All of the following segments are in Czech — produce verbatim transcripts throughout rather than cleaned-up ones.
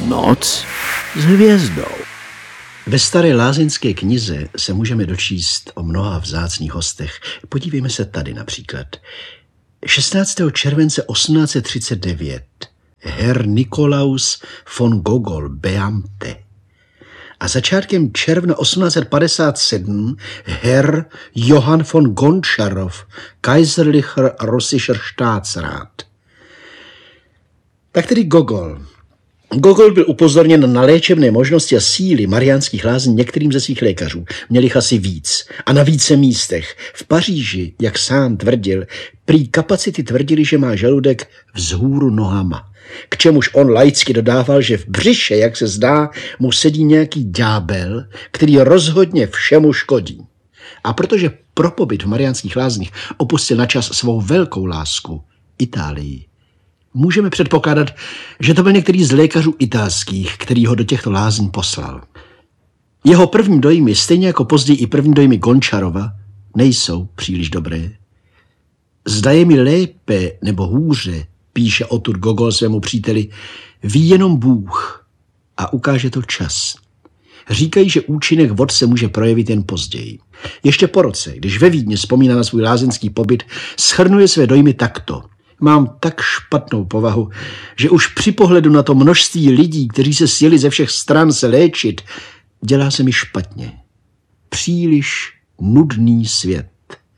Noc s hvězdou. Ve staré lázeňské knize se můžeme dočíst o mnoha vzácných hostech. Podívejme se tady například. šestnáctého července osmnáct set třicet devět Herr Nikolaus von Gogol, Beamte. A začátkem června osmnáct set padesát sedm Herr Johann von Gončarov, Kaiserlicher Russischer Staatsrat. Tak tedy Gogol. Gogol byl upozorněn na léčebné možnosti a síly mariánských lázní některým ze svých lékařů. Měl jich asi víc a na více místech. V Paříži, jak sám tvrdil, prý kapacity tvrdili, že má žaludek vzhůru nohama. K čemuž on laicky dodával, že v břiše, jak se zdá, mu sedí nějaký ďábel, který rozhodně všemu škodí. A protože pro pobyt v mariánských lázních opustil na čas svou velkou lásku, Itálii, můžeme předpokládat, že to byl některý z lékařů italských, který ho do těchto lázní poslal. Jeho první dojmy, stejně jako později i první dojmy Gončarova, nejsou příliš dobré. Zda je mi lépe nebo hůře, píše odtud Gogol svému příteli, ví jenom Bůh a ukáže to čas. Říkají, že účinek vod se může projevit jen později. Ještě po roce, když ve Vídni vzpomíná na svůj lázeňský pobyt, shrnuje své dojmy takto. Mám tak špatnou povahu, že už při pohledu na to množství lidí, kteří se sjeli ze všech stran se léčit, dělá se mi špatně. Příliš nudný svět.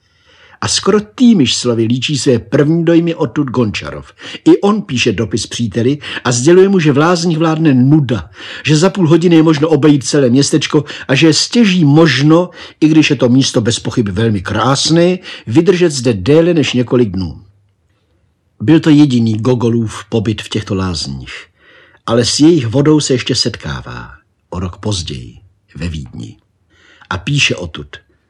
A skoro týmiž slovy líčí své první dojmy odtud Gončarov. I on píše dopis příteli a sděluje mu, že v lázních vládne nuda, že za půl hodiny je možno obejít celé městečko a že je stěží možno, i když je to místo bez pochyby velmi krásné, vydržet zde déle než několik dnů. Byl to jediný Gogolův pobyt v těchto lázních, ale s jejich vodou se ještě setkává o rok později ve Vídni. A píše odtud.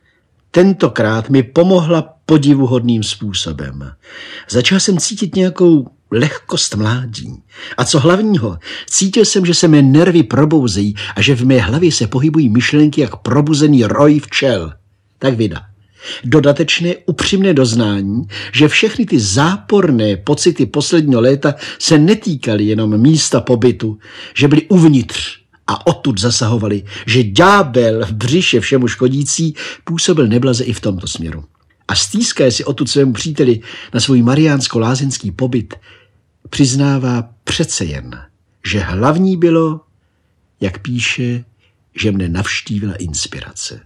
Tentokrát mi pomohla podivuhodným způsobem. Začal jsem cítit nějakou lehkost mládí. A co hlavního, cítil jsem, že se mé nervy probouzejí a že v mé hlavě se pohybují myšlenky jak probuzený roj včel. Tak vida. Dodatečné upřímné doznání, že všechny ty záporné pocity posledního léta se netýkaly jenom místa pobytu, že byly uvnitř a odtud zasahovali, že ďábel v břiše všemu škodící působil neblaze i v tomto směru. A stýská si odtud svému příteli na svůj mariánsko-lázeňský pobyt, přiznává přece jen, že hlavní bylo, jak píše, že mne navštívila inspirace.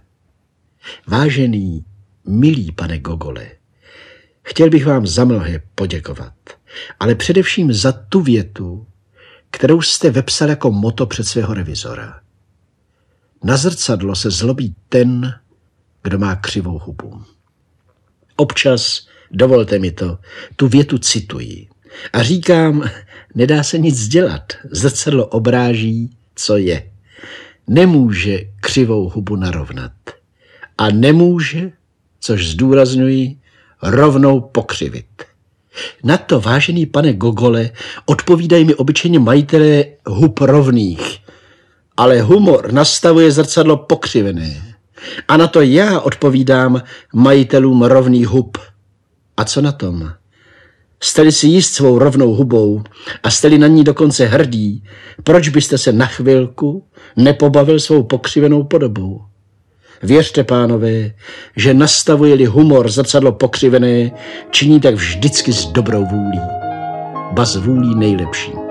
Vážený, milý pane Gogole, chtěl bych vám za mnohé poděkovat, ale především za tu větu, kterou jste vepsal jako motto před svého revizora. Na zrcadlo se zlobí ten, kdo má křivou hubu. Občas, dovolte mi to, tu větu cituji a říkám, nedá se nic dělat, zrcadlo obráží, co je. Nemůže křivou hubu narovnat. A nemůže, což zdůrazňuji, rovnou pokřivit. Na to, vážený pane Gogole, odpovídají mi obyčejně majitelé hub rovných. Ale humor nastavuje zrcadlo pokřivené. A na to já odpovídám majitelům rovných hub. A co na tom? Jste-li si jist svou rovnou hubou a jste-li na ní dokonce hrdý, proč byste se na chvilku nepobavil svou pokřivenou podobou? Věřte, pánové, že nastavuje-li humor zrcadlo pokřivené, činí tak vždycky s dobrou vůlí, ba s vůlí nejlepší.